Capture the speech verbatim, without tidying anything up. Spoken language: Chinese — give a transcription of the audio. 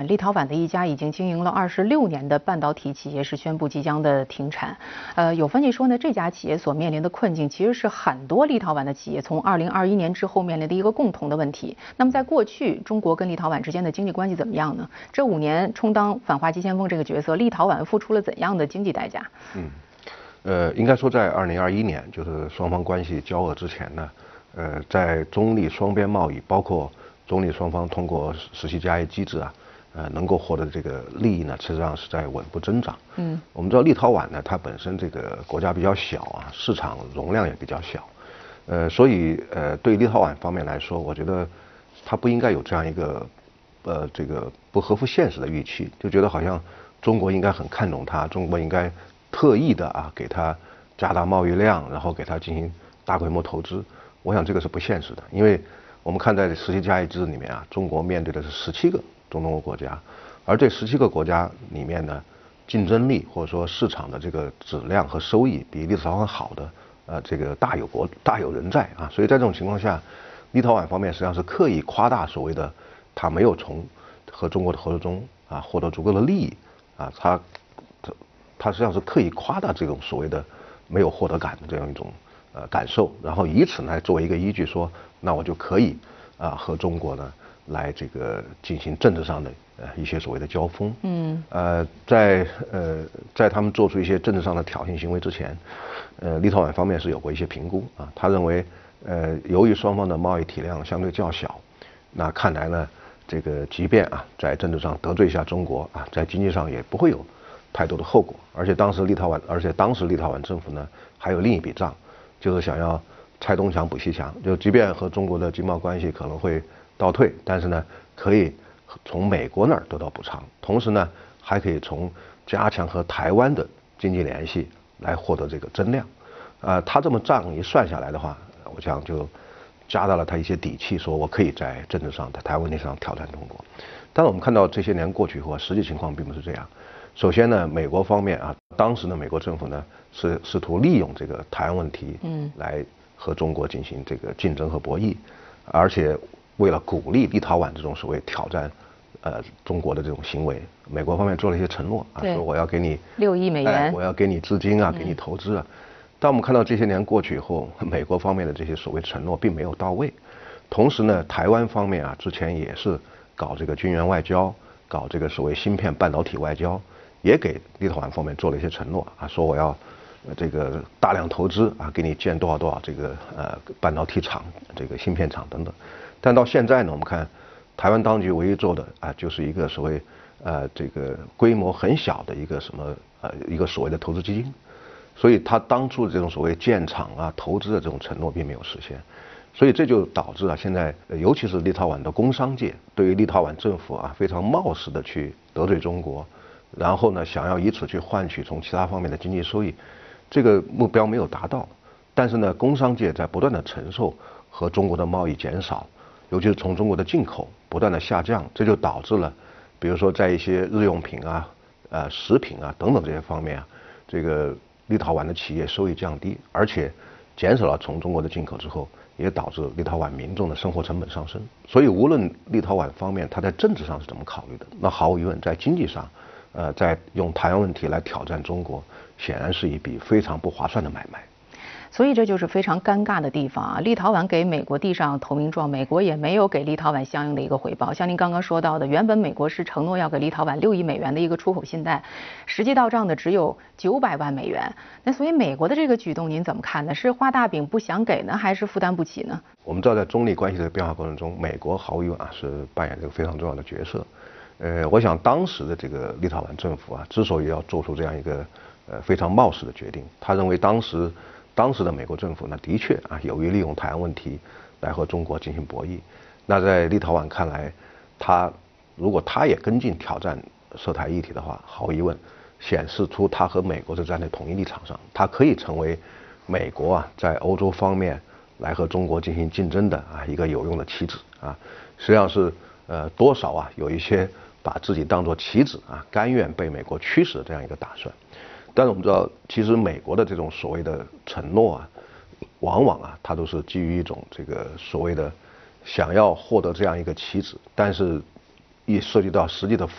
立陶宛的一家已经经营了二十六年的半导体企业是宣布即将的停产。呃，有分析说呢，这家企业所面临的困境其实是很多立陶宛的企业从二零二一年之后面临的一个共同的问题。那么在过去，中国跟立陶宛之间的经济关系怎么样呢？这五年充当反华急先锋这个角色，立陶宛付出了怎样的经济代价？ 嗯，呃，应该说在二零二一年，就是双方关系交恶之前呢，呃，在中立双边贸易，包括中立双方通过实习加业机制啊，呃，能够获得这个利益呢，实际上是在稳步增长。嗯，我们知道立陶宛呢，它本身这个国家比较小啊，市场容量也比较小，呃，所以呃，对立陶宛方面来说，我觉得它不应该有这样一个呃这个不合乎现实的预期，就觉得好像中国应该很看重它，中国应该特意的啊给它加大贸易量，然后给它进行大规模投资。我想这个是不现实的，因为我们看在实习加业制里面啊，中国面对的是十七个中东欧国家，而这十七个国家里面呢，竞争力或者说市场的这个质量和收益比立陶宛好的，呃，这个大有国大有人在啊。所以在这种情况下，立陶宛方面实际上是刻意夸大所谓的他没有从和中国的合作中啊获得足够的利益啊，他他他实际上是刻意夸大这种所谓的没有获得感的这样一种呃感受，然后以此呢作为一个依据说，那我就可以啊和中国呢来这个进行政治上的呃一些所谓的交锋。嗯。呃，在呃在他们做出一些政治上的挑衅行为之前，呃，立陶宛方面是有过一些评估啊，他认为呃由于双方的贸易体量相对较小，那看来呢这个即便啊在政治上得罪一下中国啊，在经济上也不会有太多的后果。而且当时立陶宛，而且当时立陶宛政府呢还有另一笔账，就是想要拆东墙补西墙，就即便和中国的经贸关系可能会倒退，但是呢可以从美国那儿得到补偿，同时呢还可以从加强和台湾的经济联系来获得这个增量。呃，他这么账一算下来的话，我想就加大了他一些底气，说我可以在政治上、在台湾问题上挑战中国。但是我们看到这些年过去以后，实际情况并不是这样。首先呢，美国方面啊，当时的美国政府呢是试图利用这个台湾问题，嗯，来和中国进行这个竞争和博弈，而且为了鼓励立陶宛这种所谓挑战呃中国的这种行为，美国方面做了一些承诺啊，说我要给你六亿美元、哎， 我要给你资金啊，给你投资啊。嗯，但我们看到这些年过去以后，美国方面的这些所谓承诺并没有到位。同时呢，台湾方面啊，之前也是搞这个军援外交，搞这个所谓芯片半导体外交，也给立陶宛方面做了一些承诺啊，说我要这个大量投资啊，给你建多少多少这个呃半导体厂、这个芯片厂等等。但到现在呢，我们看台湾当局唯一做的啊，就是一个所谓呃这个规模很小的一个什么呃一个所谓的投资基金。所以他当初的这种所谓建厂啊、投资的这种承诺并没有实现，所以这就导致啊，现在尤其是立陶宛的工商界对于立陶宛政府啊非常冒失的去得罪中国，然后呢想要以此去换取从其他方面的经济收益，这个目标没有达到。但是呢，工商界在不断的承受和中国的贸易减少，尤其是从中国的进口不断的下降，这就导致了，比如说在一些日用品啊、呃食品啊等等这些方面啊，这个立陶宛的企业收益降低，而且减少了从中国的进口之后，也导致立陶宛民众的生活成本上升。所以无论立陶宛方面他在政治上是怎么考虑的，那毫无疑问在经济上，呃，在用台湾问题来挑战中国，显然是一笔非常不划算的买卖。 所以这就是非常尴尬的地方啊！立陶宛给美国递上投名状，美国也没有给立陶宛相应的一个回报。像您刚刚说到的，原本美国是承诺要给立陶宛六亿美元的一个出口信贷，实际到账的只有九百万美元。那所以美国的这个举动您怎么看呢？是画大饼不想给呢，还是负担不起呢？ 我们知道，在中立关系的变化过程中，美国毫无疑问啊是扮演这个非常重要的角色。呃，我想当时的这个立陶宛政府啊，之所以要做出这样一个呃非常冒失的决定，他认为当时。当时的美国政府呢，的确啊有意利用台湾问题来和中国进行博弈。那在立陶宛看来，他如果他也跟进挑战涉台议题的话，毫无疑问显示出他和美国是站在统一立场上，他可以成为美国啊在欧洲方面来和中国进行竞争的啊一个有用的棋子啊。实际上是呃多少啊有一些把自己当作棋子啊，甘愿被美国驱使的这样一个打算。但是我们知道，其实美国的这种所谓的承诺啊，往往啊，它都是基于一种这个所谓的想要获得这样一个棋子，但是一涉及到实际的